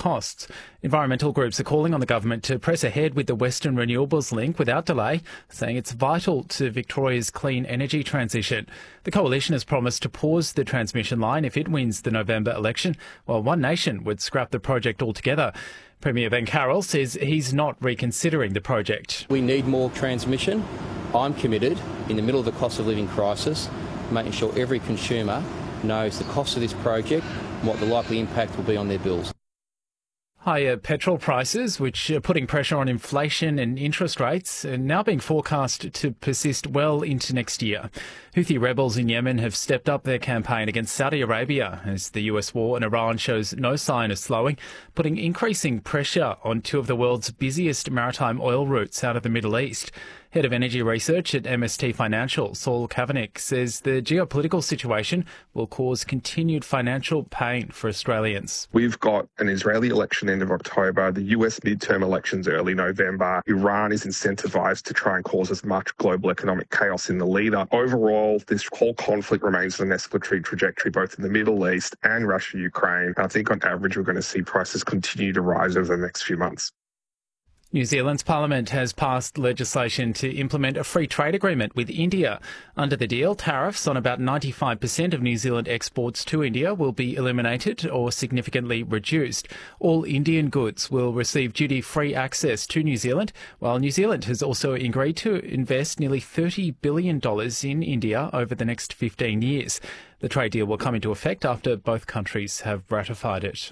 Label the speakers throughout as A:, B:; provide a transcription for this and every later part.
A: costs. Environmental groups are calling on the government to press ahead with the Western Renewables Link without delay, saying it's vital to Victoria's clean energy transition. The coalition has promised to pause the transmission line if it wins the November election, while One Nation would scrap the project altogether. Premier Ben Carroll says he's not reconsidering the project.
B: We need more transmission. I'm committed, in the middle of the cost of living crisis, making sure every consumer knows the cost of this project and what the likely impact will be on their bills.
A: Higher petrol prices, which are putting pressure on inflation and interest rates, are now being forecast to persist well into next year. Houthi rebels in Yemen have stepped up their campaign against Saudi Arabia as the US war in Iran shows no sign of slowing, putting increasing pressure on two of the world's busiest maritime oil routes out of the Middle East. Head of Energy Research at MST Financial, Saul Kavanagh, says the geopolitical situation will cause continued financial pain for Australians.
C: We've got an Israeli election end of October, the US midterm elections early November. Iran is incentivised to try and cause as much global economic chaos in the lead up. Overall, this whole conflict remains on an escalatory trajectory both in the Middle East and Russia-Ukraine. I think on average we're going to see prices continue to rise over the next few months.
A: New Zealand's parliament has passed legislation to implement a free trade agreement with India. Under the deal, tariffs on about 95% of New Zealand exports to India will be eliminated or significantly reduced. All Indian goods will receive duty-free access to New Zealand, while New Zealand has also agreed to invest nearly $30 billion in India over the next 15 years. The trade deal will come into effect after both countries have ratified it.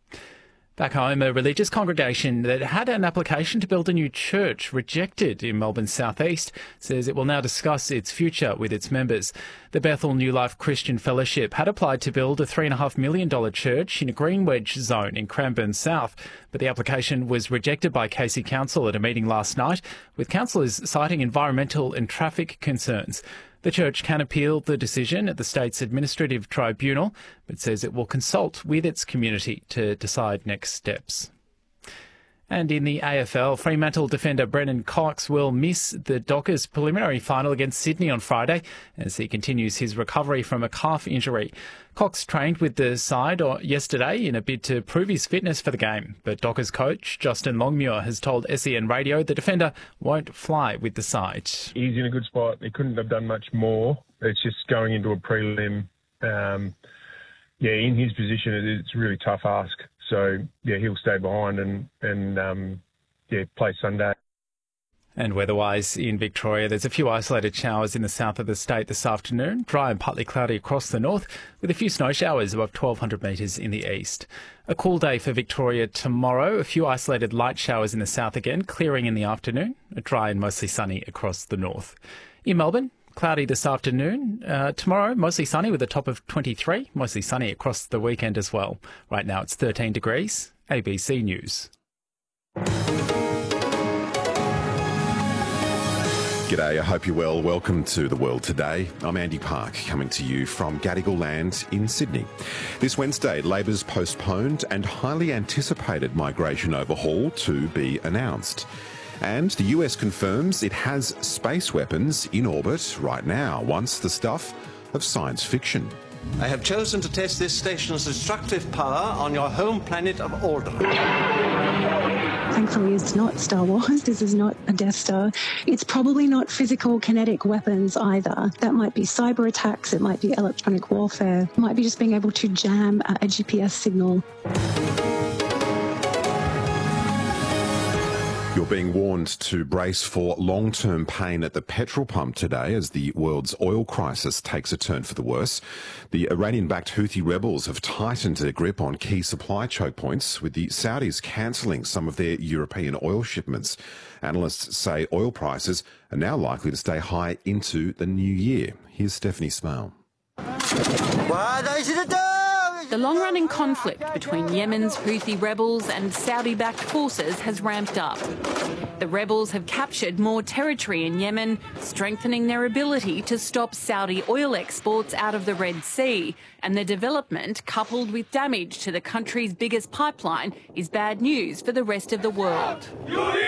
A: Back home, a religious congregation that had an application to build a new church rejected in Melbourne's southeast says it will now discuss its future with its members. The Bethel New Life Christian Fellowship had applied to build a $3.5 million church in a Greenwedge zone in Cranbourne South, but the application was rejected by Casey Council at a meeting last night, with councillors citing environmental and traffic concerns. The church can appeal the decision at the state's administrative tribunal, but says it will consult with its community to decide next steps. And in the AFL, Fremantle defender Brennan Cox will miss the Dockers preliminary final against Sydney on Friday as he continues his recovery from a calf injury. Cox trained with the side yesterday in a bid to prove his fitness for the game, but Dockers coach Justin Longmuir has told SEN Radio the defender won't fly with the side.
D: He's in a good spot. He couldn't have done much more. It's just going into a prelim. In his position, it's a really tough ask. So, he'll stay behind and play Sunday.
A: And weather-wise in Victoria, there's a few isolated showers in the south of the state this afternoon, dry and partly cloudy across the north, with a few snow showers above 1,200 metres in the east. A cool day for Victoria tomorrow, a few isolated light showers in the south again, clearing in the afternoon, dry and mostly sunny across the north. In Melbourne, cloudy this afternoon. Tomorrow, mostly sunny with a top of 23. Mostly sunny across the weekend as well. Right now, it's 13 degrees. ABC News.
E: G'day, I hope you're well. Welcome to The World Today. I'm Andy Park, coming to you from Gadigal Land in Sydney. This Wednesday, Labor's postponed and highly anticipated migration overhaul to be announced. And the US confirms it has space weapons in orbit right now, once the stuff of science fiction.
F: I have chosen to test this station's destructive power on your home planet of Alderaan.
G: Thankfully, it's not Star Wars. This is not a Death Star. It's probably not physical kinetic weapons either. That might be cyber attacks. It might be electronic warfare. It might be just being able to jam a GPS signal.
E: You're being warned to brace for long-term pain at the petrol pump today as the world's oil crisis takes a turn for the worse. The Iranian-backed Houthi rebels have tightened their grip on key supply choke points, with the Saudis cancelling some of their European oil shipments. Analysts say oil prices are now likely to stay high into the new year. Here's Stephanie Smale.
H: The long-running conflict between Yemen's Houthi rebels and Saudi-backed forces has ramped up. The rebels have captured more territory in Yemen, strengthening their ability to stop Saudi oil exports out of the Red Sea. And the development, coupled with damage to the country's biggest pipeline, is bad news for the rest of the world.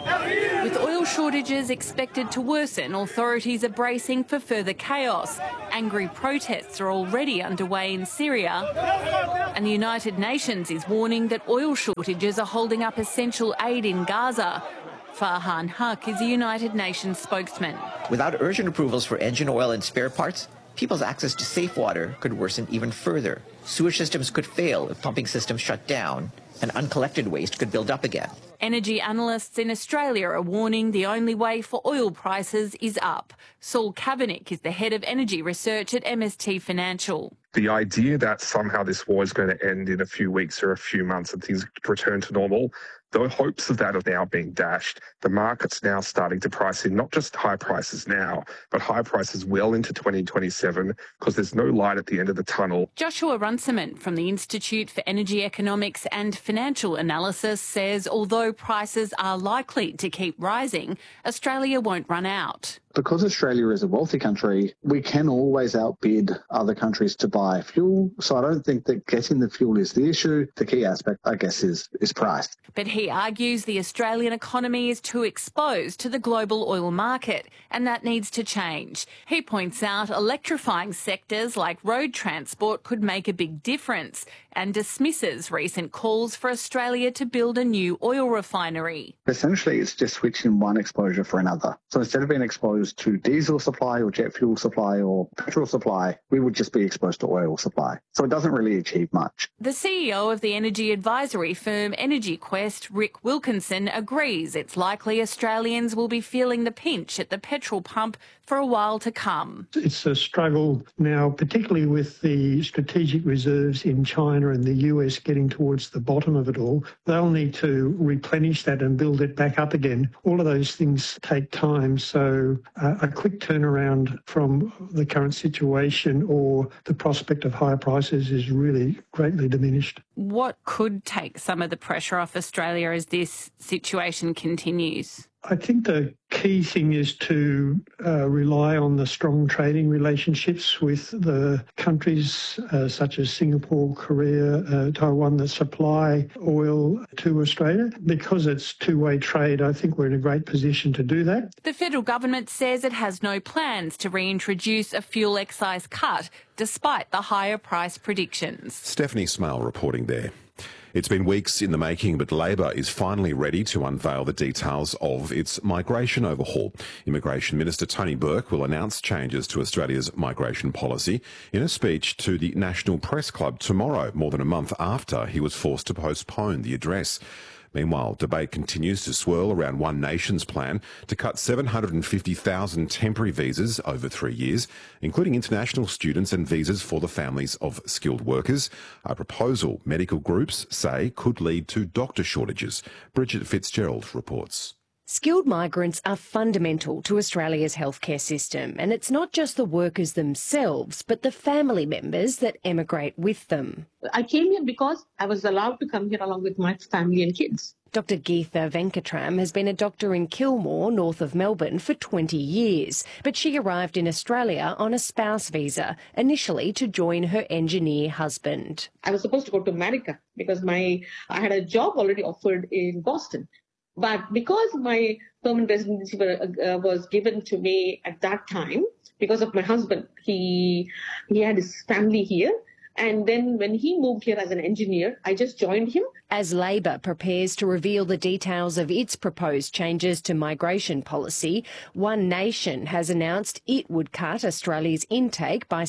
H: With oil shortages expected to worsen, authorities are bracing for further chaos. Angry protests are already underway in Syria, and the United Nations is warning that oil shortages are holding up essential aid in Gaza. Farhan Haq is a United Nations spokesman.
I: Without urgent approvals for engine oil and spare parts, people's access to safe water could worsen even further. Sewage systems could fail if pumping systems shut down, and uncollected waste could build up again.
H: Energy analysts in Australia are warning the only way for oil prices is up. Saul Kavanagh is the head of energy research at MST Financial.
C: The idea that somehow this war is going to end in a few weeks or a few months and things return to normal, the hopes of that are now being dashed. The market's now starting to price in not just high prices now, but high prices well into 2027 because there's no light at the end of the tunnel.
H: Joshua Runciman from the Institute for Energy Economics and Financial Analysis says although prices are likely to keep rising, Australia won't run out.
J: Because Australia is a wealthy country, we can always outbid other countries to buy fuel. So I don't think that getting the fuel is the issue. The key aspect, I guess, is price.
H: But he argues the Australian economy is too exposed to the global oil market, and that needs to change. He points out electrifying sectors like road transport could make a big difference, and dismisses recent calls for Australia to build a new oil refinery.
J: Essentially, it's just switching one exposure for another. So instead of being exposed to diesel supply or jet fuel supply or petrol supply, we would just be exposed to oil supply. So it doesn't really achieve much.
H: The CEO of the energy advisory firm Energy Quest, Rick Wilkinson, agrees it's likely Australians will be feeling the pinch at the petrol pump for a while to come.
K: It's a struggle now, particularly with the strategic reserves in China and the US getting towards the bottom of it all. They'll need to replenish that and build it back up again. All of those things take time, so a quick turnaround from the current situation or the prospect of higher prices is really greatly diminished.
H: What could take some of the pressure off Australia as this situation continues?
K: I think the key thing is to rely on the strong trading relationships with the countries such as Singapore, Korea, Taiwan that supply oil to Australia. Because it's two-way trade, I think we're in a great position to do that.
H: The federal government says it has no plans to reintroduce a fuel excise cut, despite the higher price predictions.
E: Stephanie Smale reporting there. It's been weeks in the making, but Labor is finally ready to unveil the details of its migration overhaul. Immigration Minister Tony Burke will announce changes to Australia's migration policy in a speech to the National Press Club tomorrow, more than a month after he was forced to postpone the address. Meanwhile, debate continues to swirl around One Nation's plan to cut 750,000 temporary visas over 3 years, including international students and visas for the families of skilled workers, a proposal medical groups say could lead to doctor shortages. Bridget Fitzgerald reports.
L: Skilled migrants are fundamental to Australia's healthcare system, and it's not just the workers themselves, but the family members that emigrate with them.
M: I came here because I was allowed to come here along with my family and kids.
L: Dr Geetha Venkatram has been a doctor in Kilmore, north of Melbourne, for 20 years, but she arrived in Australia on a spouse visa, initially to join her engineer husband.
M: I was supposed to go to America because I had a job already offered in Boston. But because my permanent residency was given to me at that time, because of my husband, he had his family here. And then when he moved here as an engineer, I just joined him.
L: As Labor prepares to reveal the details of its proposed changes to migration policy, One Nation has announced it would cut Australia's intake by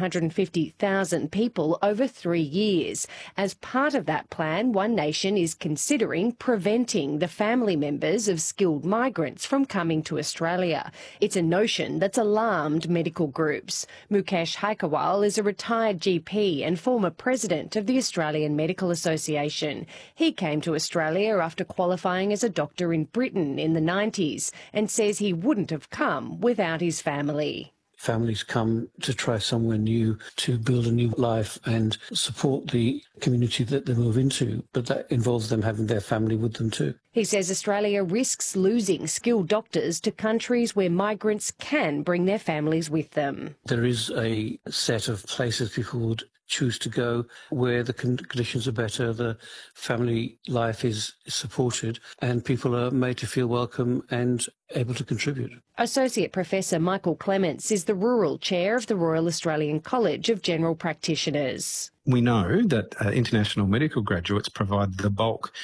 L: 750,000 people over 3 years. As part of that plan, One Nation is considering preventing the family members of skilled migrants from coming to Australia. It's a notion that's alarmed medical groups. Mukesh Haikawal is a retired GP and former president of the Australian Medical Association. He came to Australia after qualifying as a doctor in Britain in the 90s and says he wouldn't have come without his family.
N: Families come to try somewhere new, to build a new life and support the community that they move into, but that involves them having their family with them too.
L: He says Australia risks losing skilled doctors to countries where migrants can bring their families with them.
N: There is a set of places called choose to go where the conditions are better, the family life is supported, and people are made to feel welcome and able to contribute.
L: Associate Professor Michael Clements is the Rural Chair of the Royal Australian College of General Practitioners.
O: We know that international medical graduates provide the bulk